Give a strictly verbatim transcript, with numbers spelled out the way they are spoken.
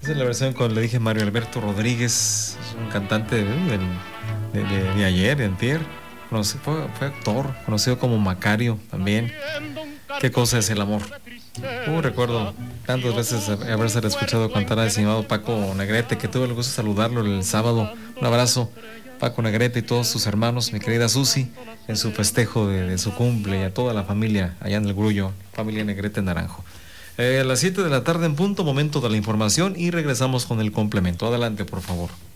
Esa es la versión con, le dije, Mario Alberto Rodríguez, es un cantante de, de, de, de ayer, de antier. Conoce, fue, fue actor, conocido como Macario también. ¿Qué cosa es el amor? Uh, recuerdo tantas veces haberse escuchado cantar al estimado Paco Negrete, que tuve el gusto de saludarlo el sábado. Un abrazo, Paco Negrete y todos sus hermanos, mi querida Susi, en su festejo de, de su cumple, y a toda la familia allá en el Grullo, familia Negrete Naranjo. Eh, a las siete de la tarde en punto, momento de la información, y regresamos con el complemento. Adelante, por favor.